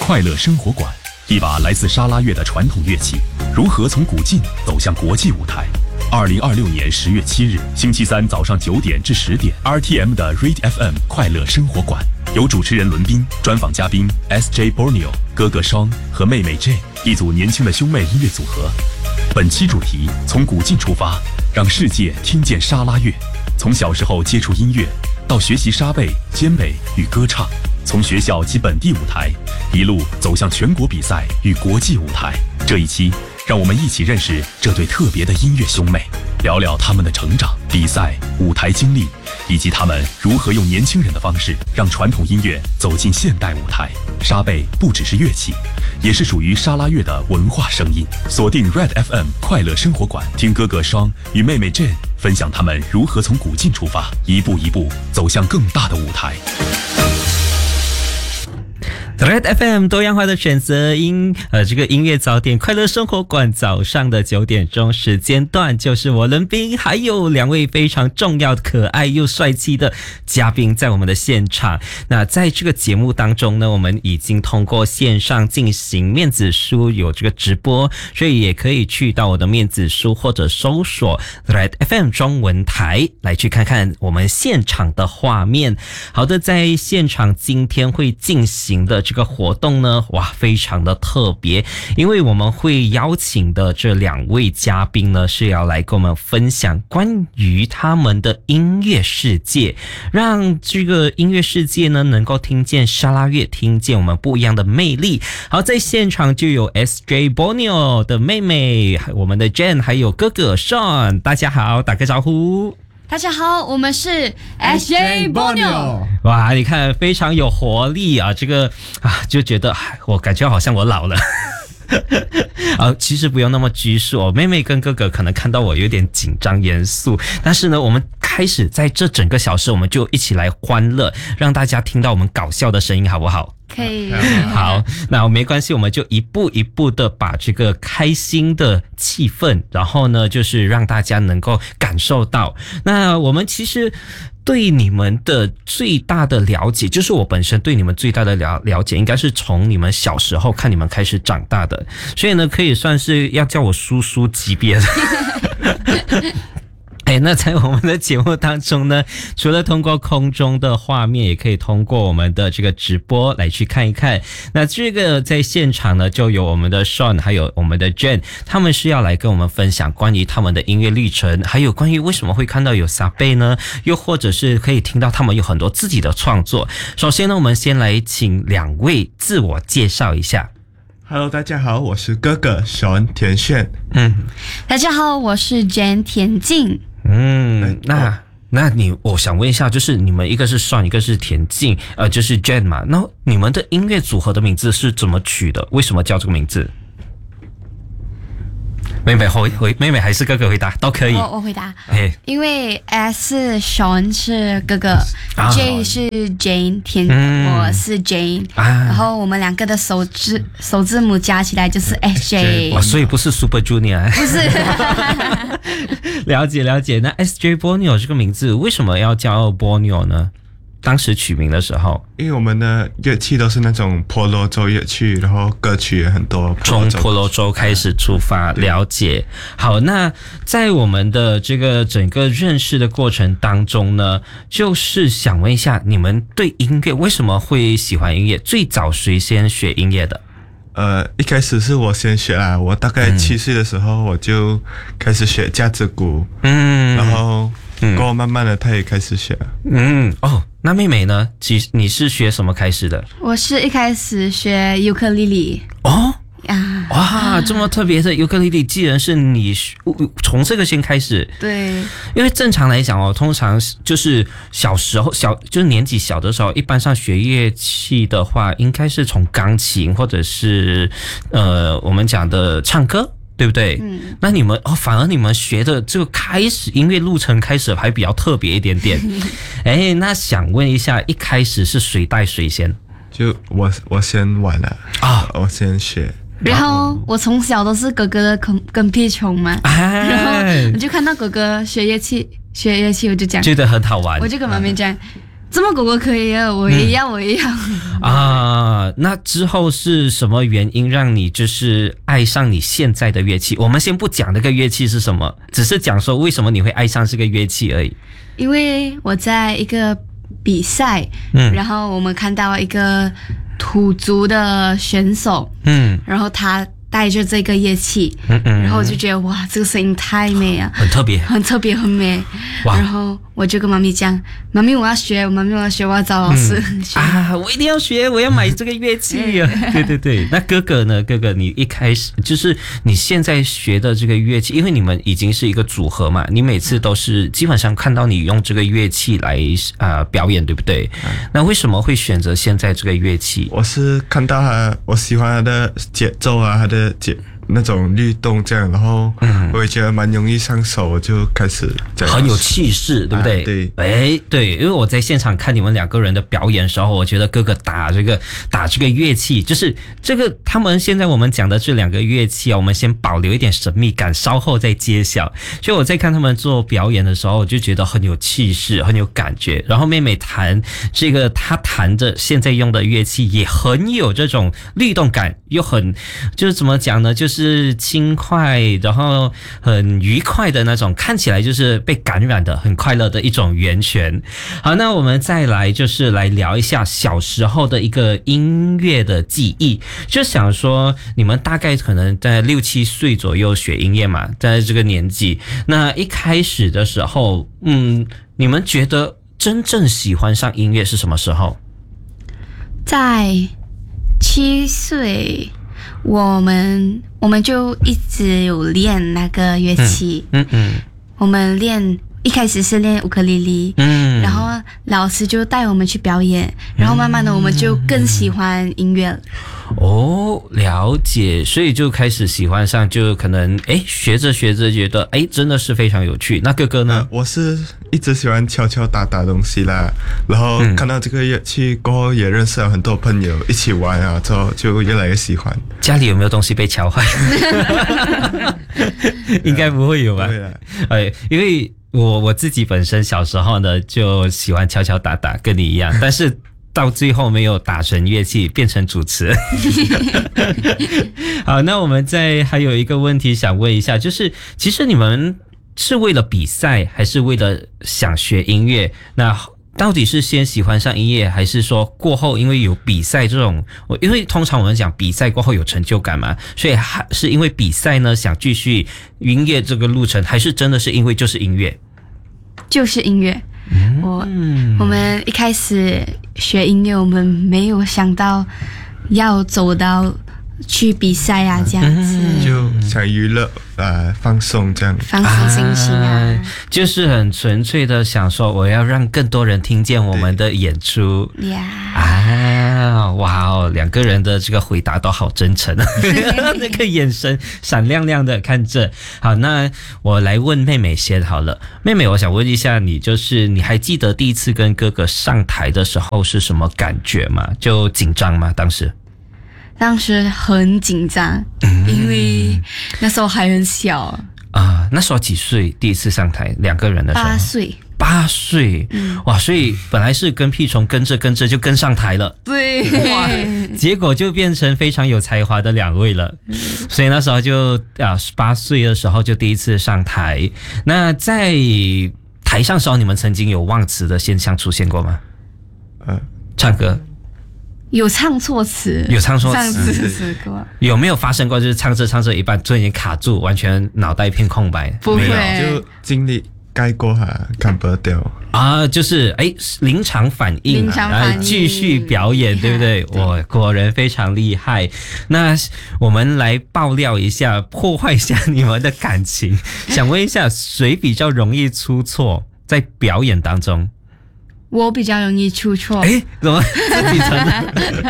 快乐生活馆，一把来自沙拉越的传统乐器，如何从古晋走向国际舞台？2026年10月7日，星期三早上9点至10点 ，RTM 的 Read FM 快乐生活馆，由主持人伦宾、专访嘉宾 SJ Borneo、哥哥 Sean 和妹妹 Jane 一组年轻的兄妹音乐组合。本期主题从古晋出发，让世界听见沙拉越。从小时候接触音乐，到学习沙贝、肩北与歌唱，从学校及本地舞台，一路走向全国比赛与国际舞台。这一期，让我们一起认识这对特别的音乐兄妹，聊聊他们的成长、比赛、舞台经历，以及他们如何用年轻人的方式让传统音乐走进现代舞台。沙贝不只是乐器，也是属于沙拉越的文化声音。锁定 Red FM 快乐生活馆，听哥哥双与妹妹 Jane 分享他们如何从古晋出发，一步一步走向更大的舞台。 Red FM 多样化的选择这个音乐早点快乐生活馆早上的9点钟时间段，就是我伦宾还有2位非常重要的可爱又帅气的嘉宾在我们的现场。那在这个节目当中呢，我们已经通过线上进行面子书有这个直播，所以也可以去到我的面子书或者搜索 Red FM 中文台来去看看我们现场的画面。好的，在现场今天会进行的这个活动呢，哇，非常的特别，因为我们会邀请的这2位嘉宾呢，是要来跟我们分享关于他们的音乐世界，让这个音乐世界呢能够听见沙拉越，听见我们不一样的魅力。好，在现场就有 SJ Borneo 的妹妹，我们的 Jane 还有哥哥 Sean， 大家好，打个招呼。 大家好，我们是 SJ Borneo。 哇，你看非常有活力啊！这个就觉得我感觉好像我老了。其实不用那么拘束哦，妹妹跟哥哥可能看到我有点紧张严肃，但是呢，我们开始在这整个小时，我们就一起来欢乐，让大家听到我们搞笑的声音，好不好？ 可以。 好，那没关系，我们就一步一步的把这个开心的气氛，然后呢，就是让大家能够感受到。那我们其实对你们的最大的了解，就是我本身对你们最大的了解，应该是从你们小时候看你们开始长大的，所以呢，可以算是要叫我叔叔级别的。那在我们的节目当中呢，除了通过空中的画面，也可以通过我们的这个直播来去看一看。那这个在现场呢，就有我们的 Sean 还有我们的 Jane， 他们是要来跟我们分享关于他们的音乐历程，还有关于为什么会看到有沙贝呢，又或者是可以听到他们有很多自己的创作。首先呢，我们先来请2位自我介绍一下。 Hello， 大家好，我是哥哥 Sean 田炫。 大家好，我是 Jane 田静。 我想问一下，就是你们一个是 Sean， 一个是田静，就是 Jane 嘛，那你们的音乐组合的名字是怎么取的？为什么叫这个名字？妹妹还是哥哥回答都可以。 我回答。因为 S 是 Sean 是哥哥，J 是 Jane 田，我是 Jane，然后我们2个的首字母加起来就是 SJ。 所以不是 Super Junior， 不是。 了解。那 SJ Borneo 这个名字为什么要叫 Borneo 呢？当时取名的时候， 因为我们的乐器都是那种婆罗洲乐器，然后歌曲也很多， 从婆罗洲开始出发。了解。好，那在我们的这个整个认识的过程当中呢，就是想问一下，你们对音乐为什么会喜欢音乐？最早谁先学音乐的？ 一开始是我先学啦，我大概7岁的时候我就开始学架子鼓，然后过后慢慢的他也开始学。 那妹妹呢？你是学什么开始的？ 我是一开始学尤克里里。 哇，这么特别的尤克里里，既然是你从这个先开始。 对， 因为正常来讲通常就是小时候就是年纪小的时候，一般上学乐器的话，应该是从钢琴或者是我们讲的唱歌。对不对？那你们反而你们学的这个开始音乐路程开始还比较特别一点点。那想问一下，一开始是谁带谁先？ 就我先玩了我先学。 然后我从小都是哥哥的跟屁虫嘛，然后我就看到哥哥学乐器，我就讲觉得很好玩， 我就跟妈咪讲。这么狗狗可以啊，我也要。 啊。那之后是什么原因让你就是爱上你现在的乐器？我们先不讲那个乐器是什么，只是讲说为什么你会爱上这个乐器而已。 因为我在一个比赛，然后我们看到一个土族的选手，然后他带着这个乐器，然后我就觉得哇，这个声音太美了， 很特别， 很特别，很美。然后我就跟妈咪讲，妈咪我要学，我要找老师学我一定要学，我要买这个乐器啊！对对，那哥哥呢？哥哥，你一开始就是你现在学的这个乐器，因为你们已经是一个组合嘛，你每次都是基本上看到你用这个乐器来表演，对不对？那为什么会选择现在这个乐器？ 我是看到我喜欢他的节奏啊，他的那种律动这样，然后我也觉得蛮容易上手，我就开始这样， 很有气势，对不对？ 对， 对，因为我在现场看你们两个人的表演的时候，我觉得哥哥打这个乐器，就是这个他们现在我们讲的这两个乐器啊，我们先保留一点神秘感，稍后再揭晓。所以我在看他们做表演的时候，我就觉得很有气势，很有感觉。然后妹妹弹这个，她弹着现在用的乐器也很有这种律动感，又很就是怎么讲呢？就是轻快，然后很愉快的那种，看起来就是被感染的，很快乐的一种源泉。好，那我们再来就是来聊一下小时候的一个音乐的记忆，就想说你们大概可能在6、7岁左右学音乐嘛，在这个年纪，那一开始的时候，你们觉得真正喜欢上音乐是什么时候？ 在7岁。我们就一直有练那个乐器，我们一开始是练乌克丽丽，然后老师就带我们去表演，然后慢慢的我们就更喜欢音乐了。 了解，所以就开始喜欢上，就可能学着学着觉得真的是非常有趣。那哥哥呢？ 我是一直喜欢敲敲打打东西啦，然后看到这个乐器过后，也认识了很多朋友，一起玩啊，之后就越来越喜欢。 家里有没有东西被敲坏？应该不会有吧？因为我自己本身小时候呢就喜欢敲敲打打，跟你一样，但是到最后没有打成乐器，变成主持。好，那我们还有一个问题想问一下，就是其实你们是为了比赛，还是为了想学音乐？那到底是先喜欢上音乐，还是说过后因为有比赛这种，因为通常我们讲比赛过后有成就感嘛，所以是因为比赛呢想继续音乐这个路程，还是真的是因为就是音乐？ 就是音乐。我们一开始学音乐，我们没有想到要走到去比赛啊，这样子就想娱乐放松这样， 放松心情啊， 就是很纯粹的想说我要让更多人听见我们的演出哇哦，两个人的这个回答都好真诚啊，那个眼神闪亮亮的看着。好，那我来问妹妹先好了。妹妹，我想问一下你，就是你还记得第一次跟哥哥上台的时候是什么感觉吗？就紧张吗？当时很紧张，因为那时候还很小那时候几岁？第一次上台两个人的时候8岁，哇！所以本来是跟屁虫跟着就跟上台了， 对， 哇！结果就变成非常有才华的两位了，所以那时候就8岁的时候就第一次上台。那在台上的时候，你们曾经有忘词的现象出现过吗？唱歌。 有唱错词， 有没有发生过？就是唱着一半，突然间卡住，完全脑袋一片空白？ 不会， 就精力盖过看不掉就是临场反应，继续表演，对不对？我果然非常厉害。那我们来爆料一下，破坏一下你们的感情。想问一下，谁比较容易出错在表演当中？ 我比较容易出错。 怎么自己承认？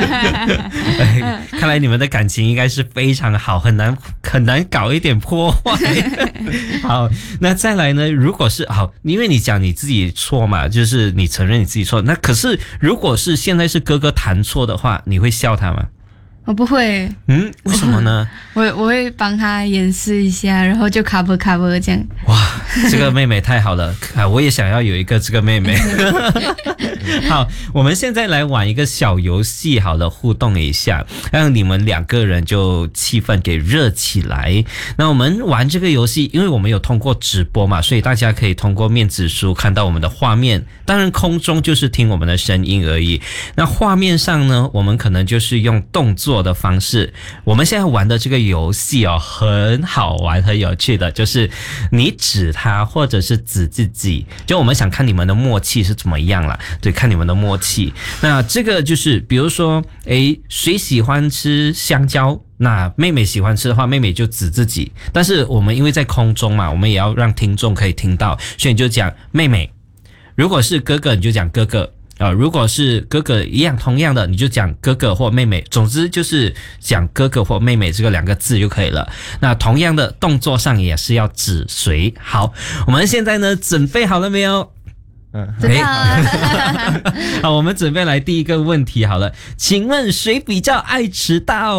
看来你们的感情应该是非常好，很难搞一点破坏。好，那再来呢？如果是好，因为你讲你自己错嘛，就是你承认你自己错。那可是如果是现在是哥哥弹错的话，你会笑他吗？ 我不会。 为什么呢？ 我会帮他演示一下，然后就 cover 这样。 哇， 这个妹妹太好了啊！我也想要有一个这个妹妹。好，我们现在来玩一个小游戏，好了，互动一下，让你们2个人就气氛给热起来。那我们玩这个游戏，因为我们有通过直播嘛，所以大家可以通过面子书看到我们的画面，当然空中就是听我们的声音而已。那画面上呢，我们可能就是用动作的方式。我们现在玩的这个游戏哦，很好玩，很有趣的，就是你指他或者是指自己，就我们想看你们的默契是怎么样啦，对，看你们的默契。那这个就是比如说谁喜欢吃香蕉，那妹妹喜欢吃的话，妹妹就指自己，但是我们因为在空中嘛，我们也要让听众可以听到，所以你就讲妹妹。如果是哥哥你就讲哥哥如果是哥哥一样同样的，你就讲哥哥或妹妹，总之就是讲哥哥或妹妹这个2个字就可以了。那同样的动作上也是要指谁。好，我们现在呢准备好了没有？ 准备好了。 好，我们准备来第一个问题好了，请问谁比较爱迟到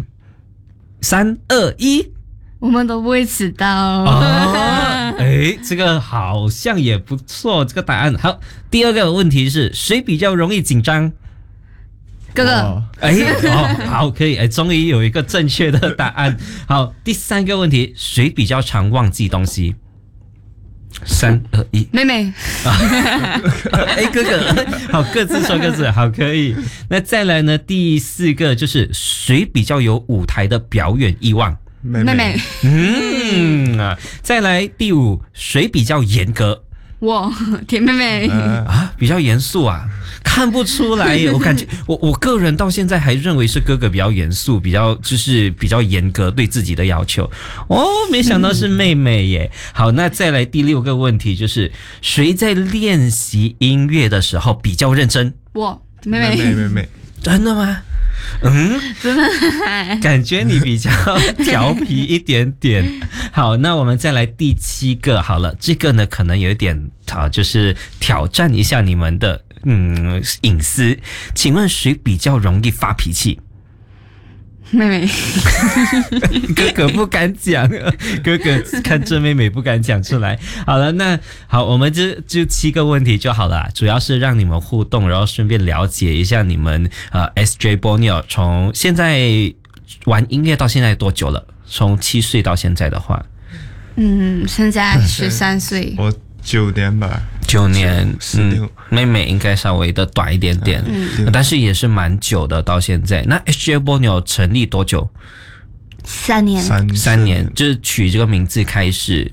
？3、2、1， 我们都不会迟到。 这个好像也不错，这个答案。好，第2个问题是谁比较容易紧张？ 哥哥。 好，可以，终于有一个正确的答案。好，第3个问题，谁比较常忘记东西？3、2、1， 妹妹。 哥哥，好，各自说各自，好，可以。那再来呢？第4个就是谁比较有舞台的表演欲望？ 妹妹。 再来第5，谁比较严格？ 我，甜妹妹。 比较严肃啊，看不出来耶。我感觉我个人到现在还认为是哥哥比较严肃，比较严格对自己的要求。没想到是妹妹耶。好，那再来第6个问题，就是谁在练习音乐的时候比较认真？ 我，妹妹。 真的吗？ 真的。 感觉你比较调皮一点点。好，那我们再来第7个好了，这个呢可能有点就是挑战一下你们的隐私。请问谁比较容易发脾气？ 妹妹。 哥哥不敢讲，哥哥看这妹妹不敢讲出来。好了，那好，我们就7个问题就好了，主要是让你们互动，然后顺便了解一下你们SJ Borneo 从现在玩音乐到现在多久了？从7岁到现在的话， 现在13岁。 我9年吧。 9年 ，16。 妹妹应该稍微的短一点点，但是也是蛮久的到现在。那 SJ Borneo 成立多久 ？3年。 3年，就是取这个名字开始。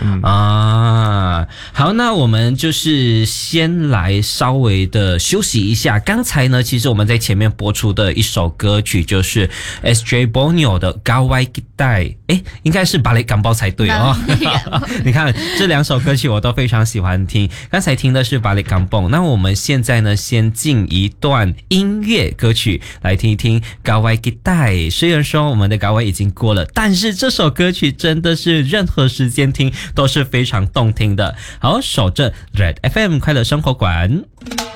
好，那我们就是先来稍微的休息一下。刚才呢，其实我们在前面播出的一首歌曲就是 SJ Borneo 的 Gawai Kita， 应该是Balik Kampung才对哦。你看这2首歌曲我都非常喜欢听。刚才听的是Balik Kampung，那我们现在呢，先进一段音乐歌曲来听一听 Gawai Kita。虽然说我们的 Gawai已经过了，但是这首歌曲真的是任何时间听都是非常动听的。好，守着 Red FM 快乐生活馆。